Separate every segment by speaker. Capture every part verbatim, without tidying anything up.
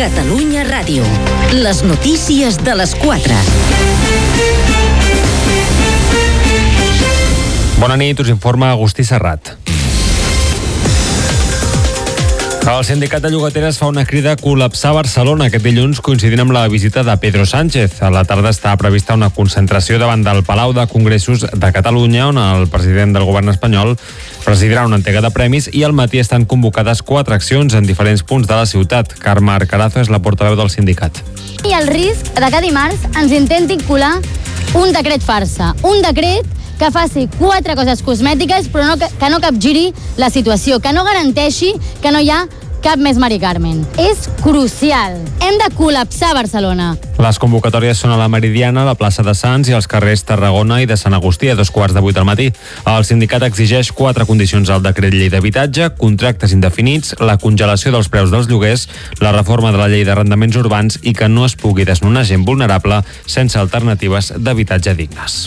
Speaker 1: Catalunya Ràdio. Les notícies de les quatre.
Speaker 2: Bona nit, us informa Agustí Serrat. El sindicat de llogateres fa una crida a col·lapsar Barcelona aquest dilluns, coincidint amb la visita de Pedro Sánchez. A la tarda està prevista una concentració davant del Palau de Congressos de Catalunya, on el president del govern espanyol presidirà una entrega de premis, i al matí estan convocades quatre accions en diferents punts de la ciutat. Carme Arcarazo és la portaveu del sindicat.
Speaker 3: Hi ha el risc de que dimarts ens intentin colar un decret farsa, un decret que faci quatre coses cosmètiques però no, que no capgiri la situació, que no garanteixi que no hi ha cap més Mari Carmen. És crucial. Hem de col·lapsar Barcelona.
Speaker 2: Les convocatòries són a la Meridiana, a la plaça de Sants i als carrers Tarragona i de Sant Agustí a dos quarts de vuit del matí. El sindicat exigeix quatre condicions al decret llei d'habitatge: contractes indefinits, la congelació dels preus dels lloguers, la reforma de la llei d'arrendaments urbans i que no es pugui desnonar gent vulnerable sense alternatives d'habitatge dignes.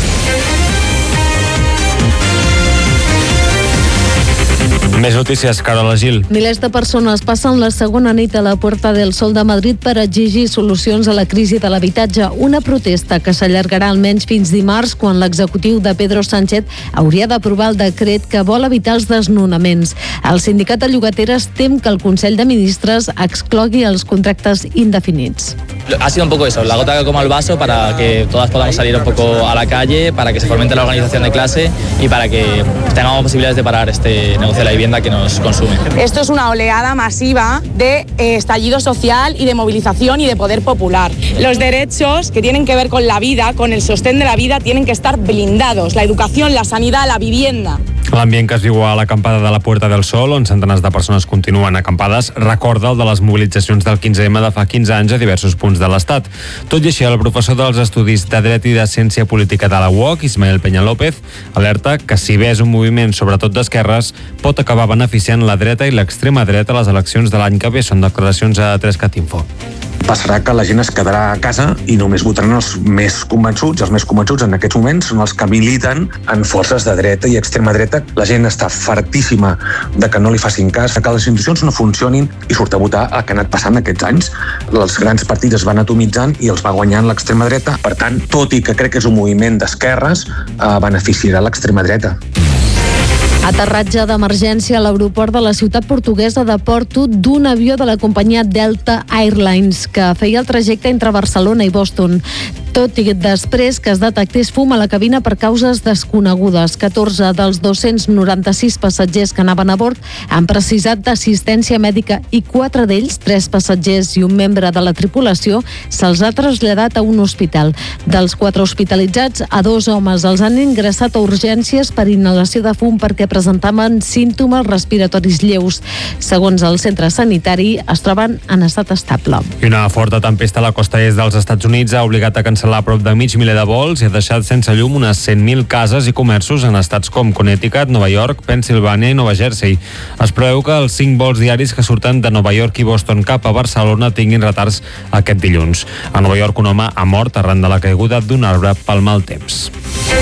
Speaker 2: Més notícies, Carola Gil.
Speaker 4: Milers de persones passen la segona nit a la Puerta del Sol de Madrid per exigir solucions a la crisi de l'habitatge. Una protesta que s'allargarà almenys fins dimarts, quan l'executiu de Pedro Sánchez hauria d'aprovar el decret que vol evitar els desnonaments. El sindicat de llogateres tem que el Consell de Ministres exclogui els contractes indefinits.
Speaker 5: Ha sido un poco eso, la gota que coma el vaso para que todas podamos salir un poco a la calle, para que se fomente la organización de clase y para que tengamos posibilidades de parar este negocio de la vivienda que nos consume.
Speaker 6: Esto es una oleada masiva de eh, estallido social y de movilización y de poder popular. Los derechos que tienen que ver con la vida, con el sostén de la vida, tienen que estar blindados. La educación, la sanidad, la vivienda.
Speaker 2: L'ambient que es viu a l'acampada de la Puerta del Sol, on centenars de persones continuen acampades, recorda el de les mobilitzacions del quinze eme de fa quinze anys a diversos punts de l'Estat. Tot i així, el professor dels Estudis de Dret i de Ciència Política de la U O C, Ismael Peña López, alerta que si bé és un moviment sobretot d'esquerres, pot acabar beneficiant la dreta i l'extrema dreta a les eleccions de l'any que ve. Són declaracions a tres cat info.
Speaker 7: Passarà que la gent es quedarà a casa i només votaran els més convençuts. Els més convençuts en aquests moments són els que militen en forces de dreta i extrema dreta. La gent està fartíssima de que no li facin cas, que les institucions no funcionin i surt a votar el que ha anat passant aquests anys. Els grans partits es van atomitzant i els va guanyant l'extrema dreta. Per tant, tot i que crec que és un moviment d'esquerres, eh, beneficiarà l'extrema dreta.
Speaker 4: Aterratge d'emergència a l'aeroport de la ciutat portuguesa de Porto d'un avió de la companyia Delta Airlines que feia el trajecte entre Barcelona i Boston. Tot i després que es detectés fum a la cabina per causes desconegudes. catorze dels dos-cents noranta-sis passatgers que anaven a bord han precisat d'assistència mèdica i quatre d'ells, tres passatgers i un membre de la tripulació, se'ls ha traslladat a un hospital. Dels quatre hospitalitzats, a dos homes els han ingressat a urgències per inhalació de fum perquè presentaven símptomes respiratoris lleus. Segons el centre sanitari, es troben en estat estable.
Speaker 2: I una forta tempesta a la costa est dels Estats Units ha obligat a cancel·lar prop de mig miler de vols i ha deixat sense llum unes cent mil cases i comerços en estats com Connecticut, Nova York, Pennsilvània i Nova Jersey. Es preveu que els cinc vols diaris que surten de Nova York i Boston cap a Barcelona tinguin retards aquest dilluns. A Nova York, un home ha mort arran de la caiguda d'un arbre pel mal temps.